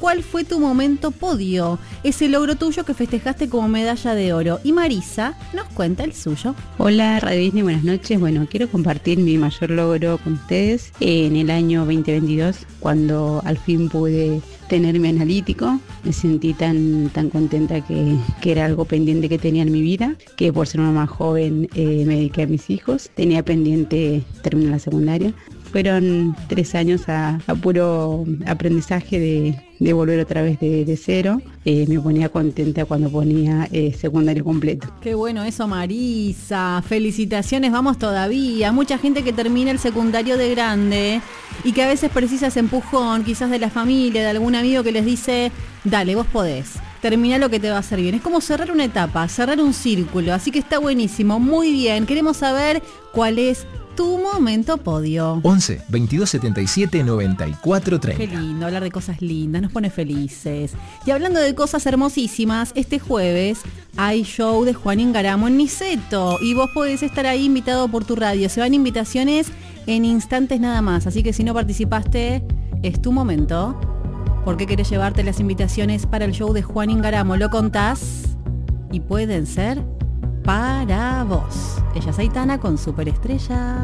¿cuál fue tu momento podio? Ese logro tuyo que festejaste como medalla de oro. Y Marisa nos cuenta el suyo. Hola Radio Disney, buenas noches. Bueno, quiero compartir mi mayor logro con ustedes en el año 2022, cuando al fin pude tener mi analítico. Me sentí tan contenta que era algo pendiente que tenía en mi vida, que por ser una más joven me dediqué a mis hijos. Tenía pendiente terminar la secundaria. Fueron 3 años a puro aprendizaje de volver otra vez de cero. Me ponía contenta cuando ponía secundario completo. Qué bueno eso, Marisa. Felicitaciones, vamos todavía. Mucha gente que termina el secundario de grande y que a veces precisa ese empujón, quizás de la familia, de algún amigo que les dice, dale, vos podés. Termina lo que te va a hacer bien. Es como cerrar una etapa, cerrar un círculo. Así que está buenísimo, muy bien. Queremos saber cuál es tu momento podio. 11 22 77 94 30. Qué lindo hablar de cosas lindas, nos pone felices. Y hablando de cosas hermosísimas, este jueves hay show de Juan Ingaramo en Niceto y vos podés estar ahí invitado por tu radio. Se van invitaciones en instantes nada más, así que si no participaste, es tu momento. ¿Por qué querés llevarte las invitaciones para el show de Juan Ingaramo? Lo contás y pueden ser para vos. Ella es Aitana con Superestrella.